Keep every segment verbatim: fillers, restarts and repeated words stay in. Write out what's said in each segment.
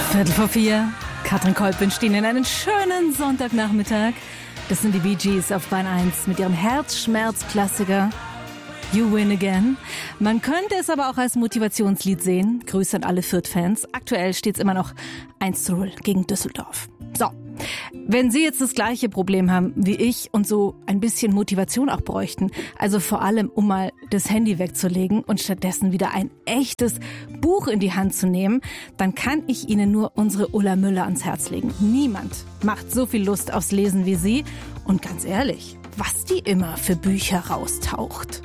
Viertel vor vier. Katrin Kolb wünscht Ihnen einen schönen Sonntagnachmittag. Das sind die Bee Gees auf Bayern eins mit ihrem Herzschmerz-Klassiker You Win Again. Man könnte es aber auch als Motivationslied sehen. Grüße an alle Fürth-Fans. Aktuell steht es immer noch eins zu null gegen Düsseldorf. So, wenn Sie jetzt das gleiche Problem haben wie ich und so ein bisschen Motivation auch bräuchten, also vor allem, um mal das Handy wegzulegen und stattdessen wieder ein echtes Buch in die Hand zu nehmen, dann kann ich Ihnen nur unsere Ulla Müller ans Herz legen. Niemand macht so viel Lust aufs Lesen wie sie. Und ganz ehrlich, was die immer für Bücher raustaucht.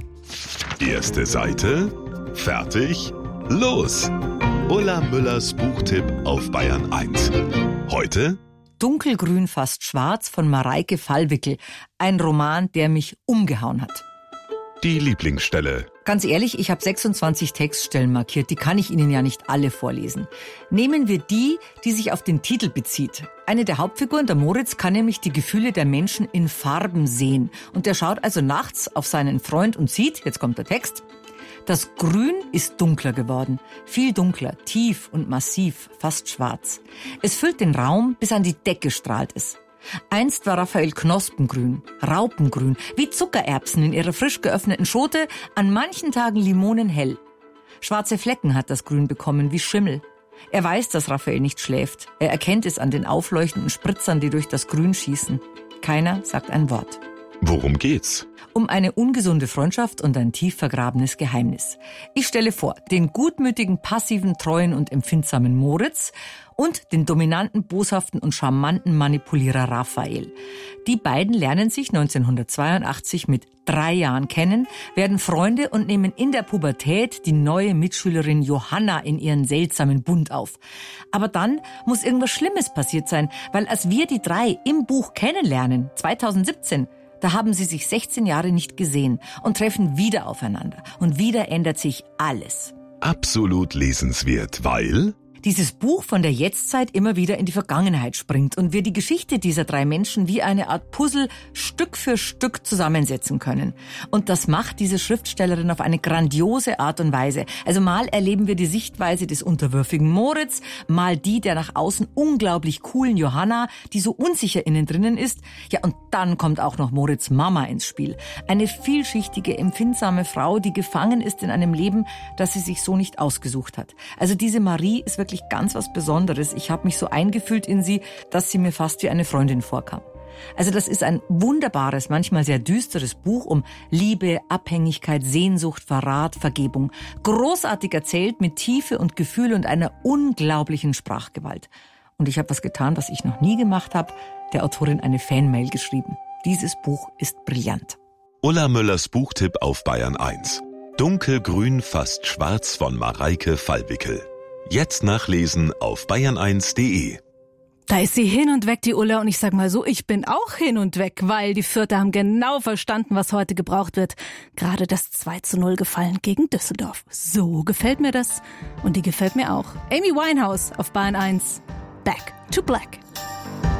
Erste Seite, fertig, los! Ulla Müllers Buchtipp auf Bayern eins. Heute Dunkelgrün, fast schwarz von Mareike Fallwickel. Ein Roman, der mich umgehauen hat. die Lieblingsstelle. Ganz ehrlich, ich habe sechsundzwanzig Textstellen markiert, die kann ich Ihnen ja nicht alle vorlesen. Nehmen wir die, die sich auf den Titel bezieht. Eine der Hauptfiguren, der Moritz, kann nämlich die Gefühle der Menschen in Farben sehen. Und der schaut also nachts auf seinen Freund und sieht, jetzt kommt der Text, das Grün ist dunkler geworden, viel dunkler, tief und massiv, fast schwarz. Es füllt den Raum, bis an die Decke strahlt es. Einst war Raphael knospengrün, raupengrün, wie Zuckererbsen in ihrer frisch geöffneten Schote, an manchen Tagen limonenhell. Schwarze Flecken hat das Grün bekommen, wie Schimmel. Er weiß, dass Raphael nicht schläft. Er erkennt es an den aufleuchtenden Spritzern, die durch das Grün schießen. Keiner sagt ein Wort. Worum geht's? Um eine ungesunde Freundschaft und ein tief vergrabenes Geheimnis. Ich stelle vor, den gutmütigen, passiven, treuen und empfindsamen Moritz und den dominanten, boshaften und charmanten Manipulierer Raphael. Die beiden lernen sich neunzehnhundertzweiundachtzig mit drei Jahren kennen, werden Freunde und nehmen in der Pubertät die neue Mitschülerin Johanna in ihren seltsamen Bund auf. Aber dann muss irgendwas Schlimmes passiert sein, weil als wir die drei im Buch kennenlernen, zweitausendsiebzehn, da haben sie sich sechzehn Jahre nicht gesehen und treffen wieder aufeinander. Und wieder ändert sich alles. Absolut lesenswert, weil dieses Buch von der Jetztzeit immer wieder in die Vergangenheit springt und wir die Geschichte dieser drei Menschen wie eine Art Puzzle Stück für Stück zusammensetzen können. Und das macht diese Schriftstellerin auf eine grandiose Art und Weise. Also mal erleben wir die Sichtweise des unterwürfigen Moritz, mal die der nach außen unglaublich coolen Johanna, die so unsicher innen drinnen ist. Ja, und dann kommt auch noch Moritz' Mama ins Spiel. Eine vielschichtige, empfindsame Frau, die gefangen ist in einem Leben, das sie sich so nicht ausgesucht hat. Also diese Marie ist wirklich ganz was Besonderes. Ich habe mich so eingefühlt in sie, dass sie mir fast wie eine Freundin vorkam. Also das ist ein wunderbares, manchmal sehr düsteres Buch um Liebe, Abhängigkeit, Sehnsucht, Verrat, Vergebung. Großartig erzählt mit Tiefe und Gefühl und einer unglaublichen Sprachgewalt. Und ich habe was getan, was ich noch nie gemacht habe, der Autorin eine Fanmail geschrieben. Dieses Buch ist brillant. Ulla Müllers Buchtipp auf Bayern eins. Dunkelgrün, fast schwarz von Mareike Fallwickel. Jetzt nachlesen auf bayern eins punkt de. Da ist sie hin und weg, die Ulla. Und ich sag mal so, ich bin auch hin und weg, weil die Fürther haben genau verstanden, was heute gebraucht wird. Gerade das zwei zu null gefallen gegen Düsseldorf. So gefällt mir das. Und die gefällt mir auch. Amy Winehouse auf Bayern eins. Back to Black.